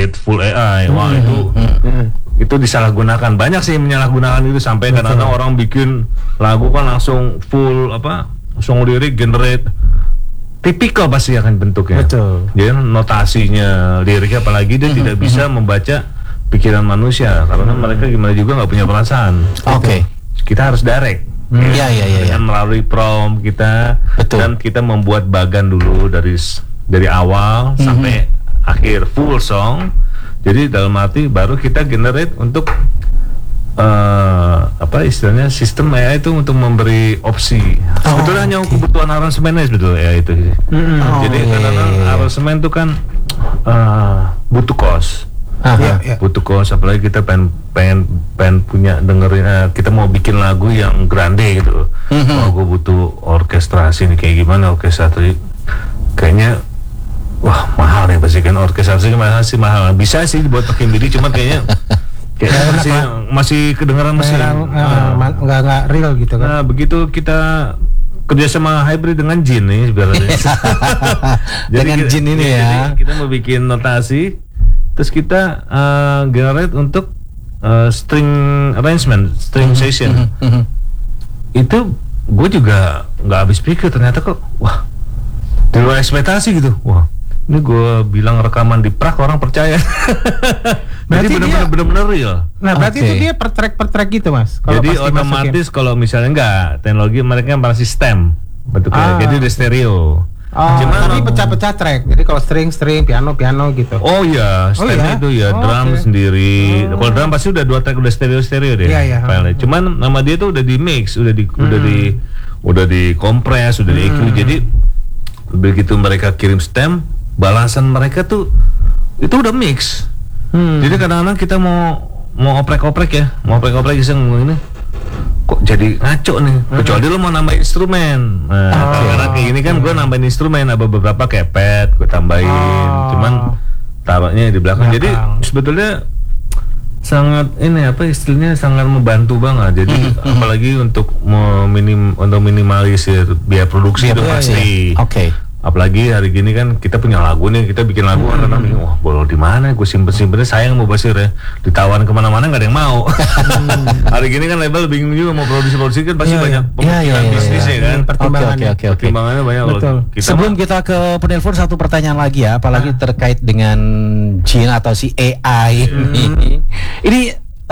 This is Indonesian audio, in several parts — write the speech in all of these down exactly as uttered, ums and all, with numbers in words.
generate full A I. Wah, hmm. itu hmm. itu disalahgunakan. Banyak sih menyalahgunakan itu sampai kadang-kadang orang bikin lagu kan langsung full apa? Song lirik generate tipikal pasti akan bentuknya. Betul. Jadi notasinya, liriknya apalagi dia tidak bisa membaca pikiran manusia karena mereka gimana juga nggak punya perasaan. Oke. Okay. Kita harus direct. Iya iya iya. Dengan melalui prompt kita. Betul. Dan kita membuat bagan dulu dari dari awal mm-hmm. sampai akhir full song. Jadi dalam arti baru kita generate untuk Uh, apa istilahnya sistem A I itu untuk memberi opsi. Oh, sebetulnya hanya okay. kebutuhan aransemennya sebetulnya A I itu. Mm-hmm. Oh, Jadi yeah, kadang-kadang yeah, yeah. aransemen itu kan uh, butuh kos, yeah, yeah. butuh kos. Apalagi kita pengen pengen pengen punya dengerin, uh, kita mau bikin lagu yang grande gitu. Mm-hmm. Oh, gue butuh orkestrasi nih kayak gimana orkestrasi? Kayaknya wah mahal nih pasti kan orkestrasi masih mahal. Bisa sih dibuat pakai M I D I, cuma kayaknya Kayaknya masih masih kedengaran masih nggak uh, nggak real gitu kan. Nah begitu kita kerjasama hybrid dengan Jin nih sebenarnya. Dengan kita, Jin ini ya. Kita mau bikin notasi, terus kita uh, generate untuk uh, string arrangement, string mm-hmm. session. Mm-hmm. Itu gue juga nggak habis pikir ternyata kok wah di luar ekspektasi gitu. Wah ini gue bilang rekaman di Prague orang percaya. Berarti benar-benar benar-benar real. Nah, berarti okay. itu dia per track per track gitu, Mas. Kalau jadi otomatis kalau misalnya enggak, teknologi mereka masih stem. Betul ah. Jadi udah stereo. Oh, cuma tapi pecah-pecah track. Jadi kalau string string, piano piano gitu. Oh iya, stemnya oh, itu ya, oh, drum okay. sendiri. Oh. Kalau drum pasti udah dua track udah stereo stereo deh. Iya, iya. Filenya. Cuman nama dia tuh udah di mix, udah di hmm. udah di udah di kompres, udah hmm. di E Q. Jadi begitu mereka kirim stem, balasan mereka tuh itu udah mix. Hmm. Jadi kadang-kadang kita mau mau oprek-oprek ya, mau oprek-oprek iseng ini, kok jadi ngaco nih. Hmm. Kecuali lo mau nambah instrumen. Nah, oh. karena kayak gini kan gue nambahin instrumen, ada beberapa kayak pad gue tambahin. Oh. Cuman taruhnya di belakang. belakang. Jadi sebetulnya sangat ini apa istilahnya sangat membantu banget. Jadi hmm. apalagi untuk meminim untuk minimalisir biaya produksi ya, itu pasti. Ya. Oke. Okay. Apalagi hari gini kan kita punya lagu nih, kita bikin lagu hmm. kan namanya wah boleh di mana gue simpen simpennya sayang mau basir ya, ditawarin kemana-mana nggak ada yang mau. hmm. Hari gini kan label bingung juga mau produksi-produksi kan pasti yeah, banyak yeah. pemikiran yeah, yeah, yeah, bisnisnya yeah. kan. Pertimbangannya, okay, okay, okay. pertimbangannya banyak. Betul. Kita Sebelum kita ke penelpon satu pertanyaan lagi ya, apalagi ah. terkait dengan Jin atau si A I hmm. ini. Ini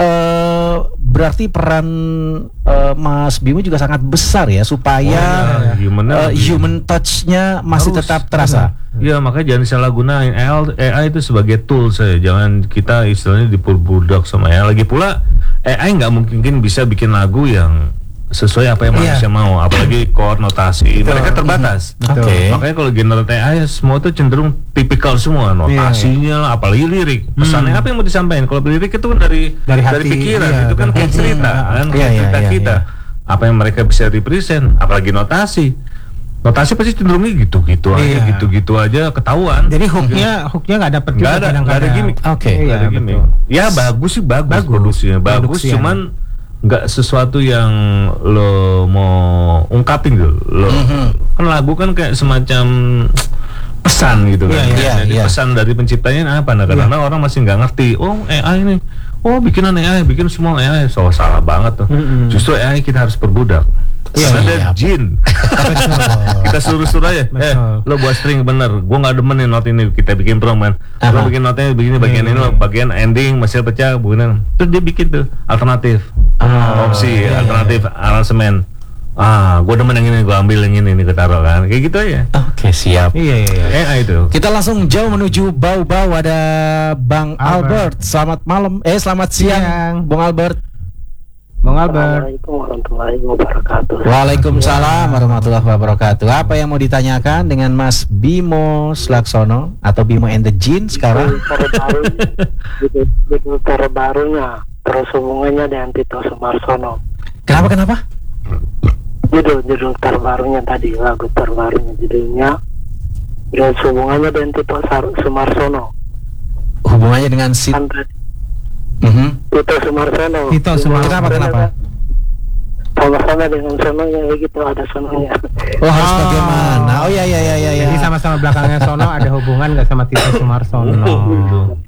Uh, berarti peran uh, Mas Bimo juga sangat besar ya supaya oh, ya, human, uh, human touch-nya masih harus tetap terasa. Ya makanya jangan disalahgunain A I itu sebagai tool saya. Jangan kita istilahnya diperbudak sama A I. Lagi pula A I nggak mungkin bisa bikin lagu yang sesuai apa yang manusia yeah. mau, apalagi chord, notasi, betul. Mereka terbatas. Oke. Okay. Makanya kalau generate A I semua itu cenderung tipikal semua, notasinya yeah. lah, apalagi lirik. Pesannya hmm. apa yang mau disampaikan? Kalau lirik itu kan dari dari, dari hati, pikiran, iya, itu kan kayak cerita, iya, kan iya, cerita iya, kita. Iya. Apa yang mereka bisa represent, apalagi notasi. Notasi pasti cenderungnya gitu-gitu iya. aja, gitu-gitu aja ketahuan. Jadi hooknya, hooknya nggak dapet juga, nggak ada, nggak ada gimmick. Oke. Okay. Iya, ada gimmick. Ya bagus sih bagus, bagus. produksinya, bagus, produksinya. Cuman nggak sesuatu yang lo mau ungkapin gitu lo mm-hmm. kan lagu kan kayak semacam pesan gitu kan yeah, yeah, jadi yeah. pesan dari penciptanya apa nah karena yeah. orang masih nggak ngerti oh A I ini oh bikinan A I bikin semua A I so salah banget tuh mm-hmm. justru A I kita harus perbudak. Karena ada iya, Jin. Kita suruh-suruh aja. Eh, lo buat string bener. Gua nggak demen nih not ini. Kita bikin prom kan. Lo bikin notnya begini bagian yeah, ini lo bagian ending masih pecah begini. Terus dia bikin tuh alternatif. Ah, opsi iya, alternatif iya. aransemen. Ah, gua demen yang ini, gua ambil yang ini nih ketaruh kan. Kayak gitu aja. Oke, siap. Iya iya iya. Eh, itu. Kita langsung jauh menuju Bau-Bau ada Bang Albert. Albert. Selamat malam. Eh, selamat siang, siang. Bang Albert. Bang Albert. Assalamualaikum warahmatullahi wabarakatuh. Waalaikumsalam warahmatullahi wabarakatuh. Apa yang mau ditanyakan dengan Mas Bimo Slaksono atau Bimo and the Jin sekarang? Judul terbarunya terus hubungannya dengan Tito Sumarsono. Kenapa kenapa? Judul judul terbarunya tadi lagu terbarunya judulnya terus hubungannya dengan Tito Sumarsono. Hubungannya dengan si Mm-hmm. Tito Sumarsono. Tito Sumarsono. Kenapa kenapa? Sama-sama dengan sononya begitu ada sononya. Oh harus bagaimana? Oh ya ya ya ya. Jadi sama-sama belakangnya sono ada hubungan nggak sama Tito Sumarsono?